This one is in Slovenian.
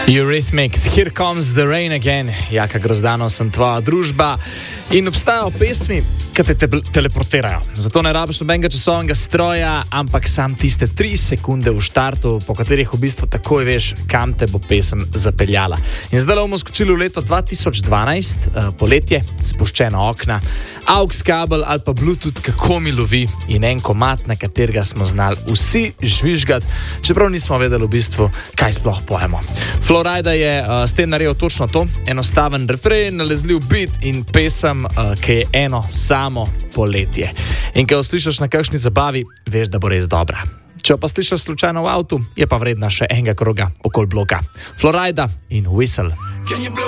Eurythmics, Here Comes the Rain Again. Jaka Grozdano, sem tvoja družba. In obstajajo pesmi, ki te teleportirajo. Zato ne rabiš nobenega časovnega stroja, ampak sam tiste 3 sekunde v štartu, po katerih v bistvu takoj veš, kam te bo pesem zapeljala. In zdaj bomo skočili v leto 2012, poletje, spuščena okna, AUX kabel ali pa Bluetooth, kako mi lovi, in en komad, na katerega smo znali vsi žvižgati, čeprav nismo vedeli v bistvu, kaj sploh pojemo. Florida je s tem naredil točno to, enostaven refren, nalezljiv beat in pesem, ki je eno samo poletje. In ko jo slišiš na kakšni zabavi, veš, da bo res dobra. Če pa slišiš slučajno v avtu, je pa vredna še enega kroga okoli bloka. Florida in Whistle.